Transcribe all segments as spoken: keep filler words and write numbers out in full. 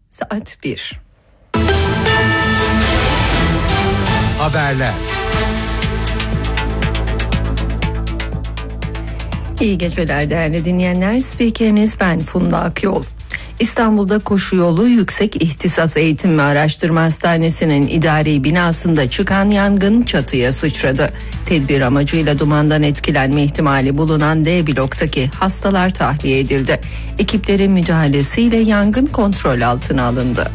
Saat bir. Haberler. İyi geceler değerli dinleyenler. Spikeriniz ben Funda Akyol. İstanbul'da Koşu Yolu Yüksek İhtisas Eğitim ve Araştırma Hastanesi'nin idari binasında çıkan yangın çatıya sıçradı. Tedbir amacıyla dumandan etkilenme ihtimali bulunan D bloktaki hastalar tahliye edildi. Ekiplerin müdahalesiyle yangın kontrol altına alındı.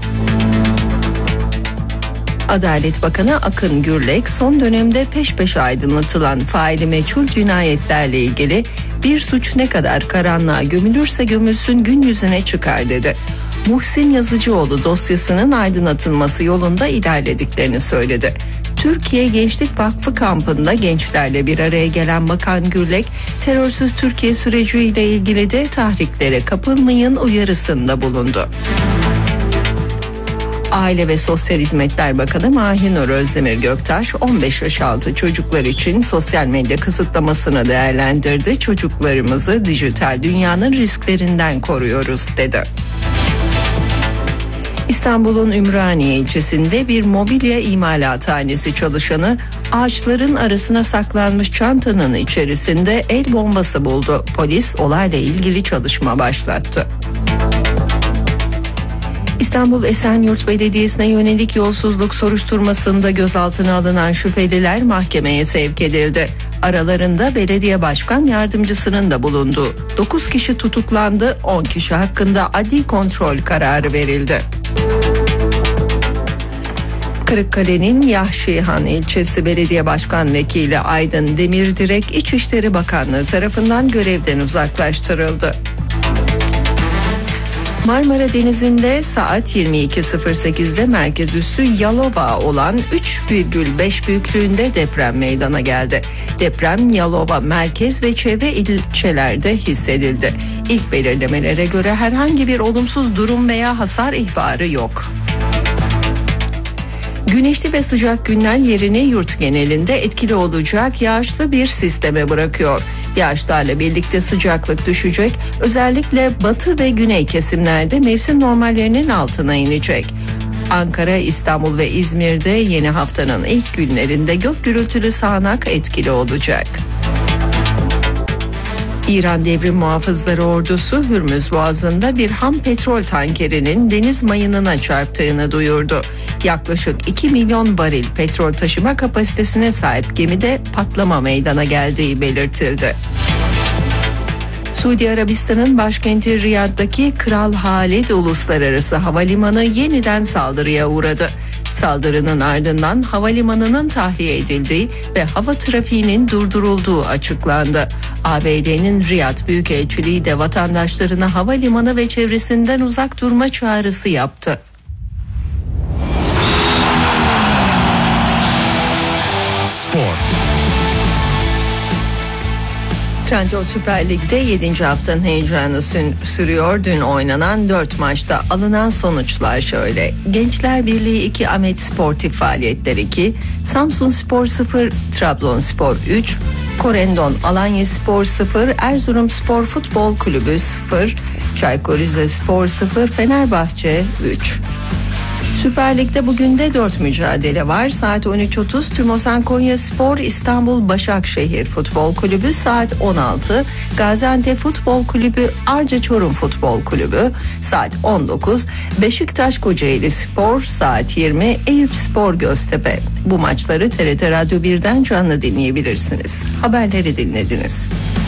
Adalet Bakanı Akın Gürlek son dönemde peş peşe aydınlatılan faili meçhul cinayetlerle ilgili bir suç ne kadar karanlığa gömülürse gömülsün gün yüzüne çıkar dedi. Muhsin Yazıcıoğlu dosyasının aydınlatılması yolunda ilerlediklerini söyledi. Türkiye Gençlik Vakfı kampında gençlerle bir araya gelen Bakan Gürlek, terörsüz Türkiye süreciyle ilgili de tahriklere kapılmayın uyarısında bulundu. Aile ve Sosyal Hizmetler Bakanı Mahinur Özdemir Göktaş on beş yaş altı çocuklar için sosyal medya kısıtlamasını değerlendirdi. Çocuklarımızı dijital dünyanın risklerinden koruyoruz dedi. İstanbul'un Ümraniye ilçesinde bir mobilya imalathanesi çalışanı ağaçların arasına saklanmış çantanın içerisinde el bombası buldu. Polis olayla ilgili çalışma başlattı. İstanbul Esenyurt Belediyesi'ne yönelik yolsuzluk soruşturmasında gözaltına alınan şüpheliler mahkemeye sevk edildi. Aralarında belediye başkan yardımcısının da bulunduğu dokuz kişi tutuklandı, on kişi hakkında adli kontrol kararı verildi. Kırıkkale'nin Yahşihan ilçesi belediye başkan vekili Aydın Demirdirek İçişleri Bakanlığı tarafından görevden uzaklaştırıldı. Marmara Denizi'nde saat yirmi iki sıfır sekizde merkez üssü Yalova olan üç virgül beş büyüklüğünde deprem meydana geldi. Deprem Yalova merkez ve çevre ilçelerde hissedildi. İlk belirlemelere göre herhangi bir olumsuz durum veya hasar ihbarı yok. Güneşli ve sıcak günler yerini yurt genelinde etkili olacak yağışlı bir sisteme bırakıyor. Yağışlarla birlikte sıcaklık düşecek, özellikle batı ve güney kesimlerde mevsim normallerinin altına inecek. Ankara, İstanbul ve İzmir'de yeni haftanın ilk günlerinde gök gürültülü sağanak etkili olacak. İran Devrim Muhafızları Ordusu Hürmüz Boğazı'nda bir ham petrol tankerinin deniz mayınına çarptığını duyurdu. Yaklaşık iki milyon varil petrol taşıma kapasitesine sahip gemide patlama meydana geldiği belirtildi. Suudi Arabistan'ın başkenti Riyad'daki Kral Halid Uluslararası Havalimanı yeniden saldırıya uğradı. Saldırının ardından havalimanının tahliye edildiği ve hava trafiğinin durdurulduğu açıklandı. A B D'nin Riyad Büyükelçiliği de vatandaşlarına havalimanı ve çevresinden uzak durma çağrısı yaptı. Spor. Trendyol Süper Lig'de yedinci haftanın heyecanı sürüyor. Dün oynanan dört maçta alınan sonuçlar şöyle. Gençler Birliği iki, Ahmet Sportif Faaliyetler iki, Samsunspor sıfır, Trabzonspor üç, Korendon Alanyaspor sıfır, Erzurumspor Futbol Kulübü sıfır, Çaykur Rizespor sıfır, Fenerbahçe üç. Süper Lig'de bugün de dört mücadele var. Saat on üç otuz Tümosan Konyaspor İstanbul Başakşehir Futbol Kulübü, saat on altı Gaziantep Futbol Kulübü Arca Çorum Futbol Kulübü, saat on dokuz Beşiktaş Kocaeli Spor, saat yirmi Eyüpspor Göztepe. Bu maçları T R T Radyo birden canlı dinleyebilirsiniz. Haberleri dinlediniz.